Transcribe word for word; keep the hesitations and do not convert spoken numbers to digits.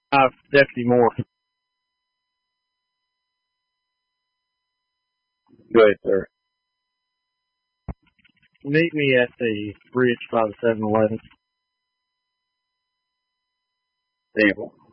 Uh, Deputy Moore. Go ahead, sir. Meet me at the bridge by the seven eleven. Evil.